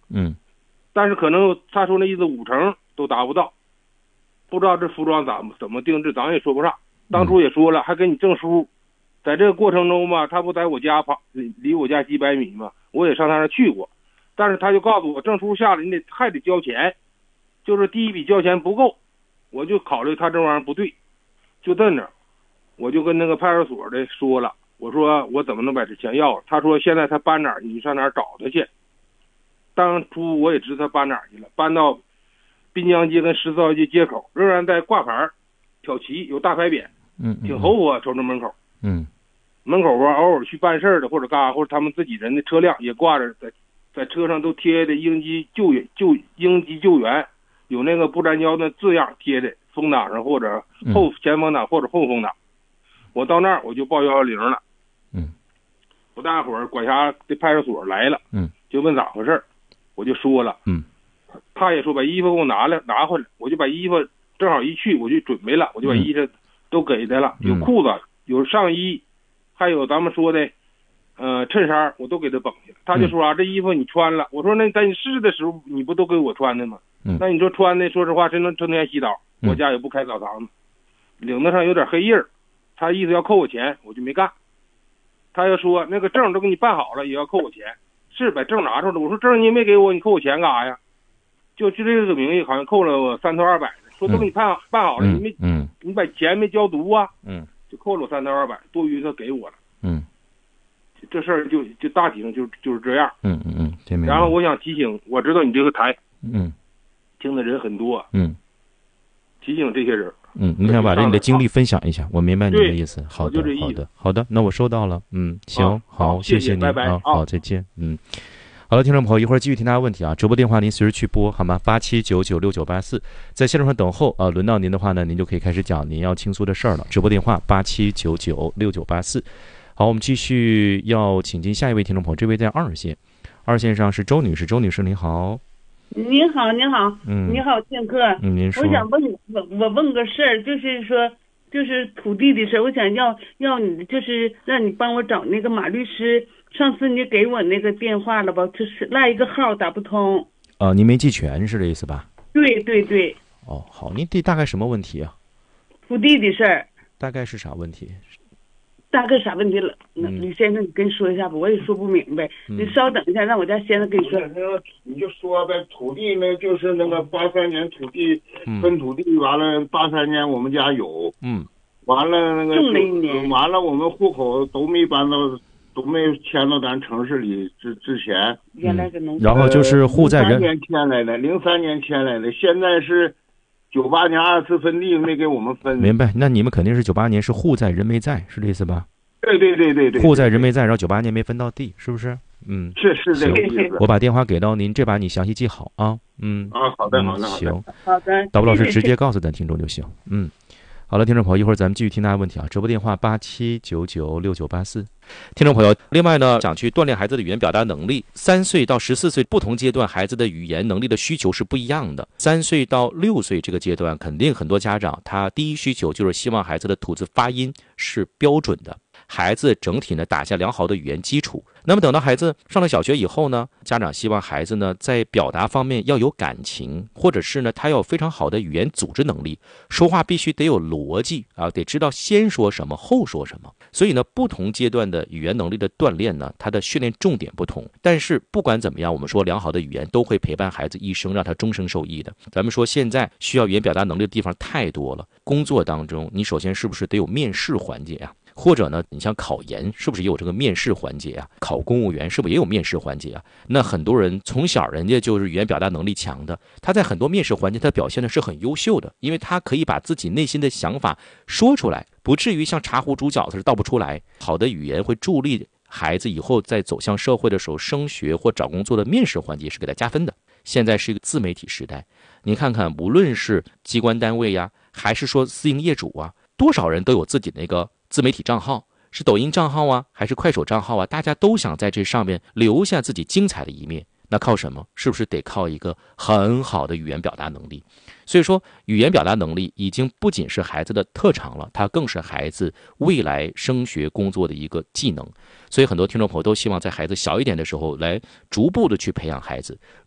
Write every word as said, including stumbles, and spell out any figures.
嗯， 但是可能他说那意思五成都达不到，不知道这服装怎么怎么定制，咱也说不上。当初也说了，还给你证书，在这个过程中吧，他不在我家旁离离我家几百米嘛，我也上他那儿去过，但是他就告诉我，证书下来你得还得交钱，就是第一笔交钱不够，我就考虑他这玩意儿不对，就在那儿，我就跟那个派出所的说了，我说我怎么能把这钱要了？他说现在他搬哪儿，你上哪儿找他去。当初我也知道他搬哪儿去了，搬到滨江街跟十四号街街口，仍然在挂牌挑旗，有大牌匾， 嗯， 挺红火，瞅着门口。 嗯， 门口吧，偶尔去办事的或者干啥，或者他们自己人的车辆也挂着，在在车上都贴的应急救援救应急救援，有那个不粘胶的字样贴的风挡上或者后前风挡或者后风挡。我到那儿我就报幺幺零了。 嗯， 不大会儿管辖的派出所来了。 嗯， 就问咋回事，我就说了。 嗯， 他也说把衣服给我拿来拿回来，我就把衣服正好一去我就准备了，我就把衣服都给他了，有裤子有上衣，还有咱们说的呃衬衫我都给他绷去了。他就说啊，这衣服你穿了，我说那在你试的时候你不都给我穿的吗？ 嗯， 那你说穿的说实话真能成天洗澡，我家也不开澡堂子，领子上有点黑印儿，他意思要扣我钱，我就没干。他又说那个证都给你办好了也要扣我钱，是把证拿出来，我说证你也没给我，你扣我钱干啥呀？就就这个名义好像扣了我三头二百的，说都给你办办好了， 嗯、 你没嗯， 你把钱没交足啊， 嗯， 就扣了我三头二百，多余他给我了。 嗯， 这事儿就就大体上就就是这样。 嗯嗯嗯，这明白。 然后我想提醒，我知道你这个台， 嗯， 听的人很多， 嗯， 提醒这些人。 嗯，你想把这你的经历分享一下，我明白你的意思。好的， 好的，好的，那我收到了。嗯，行，好， 谢谢您， 拜拜啊，好，再见。嗯，好了，听众朋友，一会儿继续听大家问题啊，直播电话您随时去拨好吗？八七九九六九八四，在线上等候啊，轮到您的话呢，您就可以开始讲您要倾诉的事儿了。直播电话八七九九六九八四。好，我们继续要请进下一位听众朋友，这位在二线，二线上是周女士，周女士您好。 你好，你好， 嗯， 你好，建哥， 嗯，您说， 我想问我我问个事儿，就是说，就是土地的事儿，我想要要你，就是让你帮我找那个马律师。上次你给我那个电话了吧？就是赖一个号打不通。 呃，您没记全是这意思吧？ 对对对。 哦，好，您这大概什么问题啊？ 土地的事儿。 大概是啥问题？ 大概啥问题了？那吕先生，你跟说一下吧，我也说不明白。 嗯、 你稍等一下，让我家先生跟你说。 你就说呗，土地呢，就是那个八三年土地分土地，完了八三年我们家有， 嗯， 完了那个种了一年， 完了我们户口都没搬到，都没迁到咱城市里之之前。 原来是农村。 然后就是户在人。 零三年迁来的，零三年迁来的，现在是九八年二次分地没给我们分。 明白，那你们肯定是九八年是户在人没在，是这意思吧？ 对对对对对， 户在人没在，然后九八年没分到地，是不是？嗯， 是是这个意思。 我把电话给到您，这把你详细记好啊。嗯啊，好的好的， 行， 好的。 导播老师直接告诉咱听众就行。嗯，好了，听众朋友，一会儿咱们继续听大家问题啊。直播电话八七九九六九八四。听众朋友，另外呢，想去锻炼孩子的语言表达能力，三岁到十四岁不同阶段孩子的语言能力的需求是不一样的。三岁到六岁这个阶段，肯定很多家长他第一需求就是希望孩子的吐字发音是标准的。孩子整体呢打下良好的语言基础，那么等到孩子上了小学以后呢，家长希望孩子呢在表达方面要有感情，或者是呢他要有非常好的语言组织能力，说话必须得有逻辑啊，得知道先说什么后说什么。所以呢，不同阶段的语言能力的锻炼呢，它的训练重点不同。但是不管怎么样，我们说良好的语言都会陪伴孩子一生，让他终生受益的。咱们说现在需要语言表达能力的地方太多了，工作当中你首先是不是得有面试环节啊？或者呢，你像考研是不是也有这个面试环节啊？考公务员是不是也有面试环节啊？那很多人从小人家就是语言表达能力强的，他在很多面试环节他表现的是很优秀的，因为他可以把自己内心的想法说出来，不至于像茶壶煮饺子道不出来。好的语言会助力孩子以后在走向社会的时候，升学或找工作的面试环节是给他加分的。现在是一个自媒体时代，你看看无论是机关单位呀，还是说私营业主啊，多少人都有自己的那个自媒体账号，是抖音账号啊，还是快手账号啊？大家都想在这上面留下自己精彩的一面，那靠什么？是不是得靠一个很好的语言表达能力？所以说，语言表达能力已经不仅是孩子的特长了，它更是孩子未来升学工作的一个技能。所以很多听众朋友都希望在孩子小一点的时候来逐步的去培养孩子。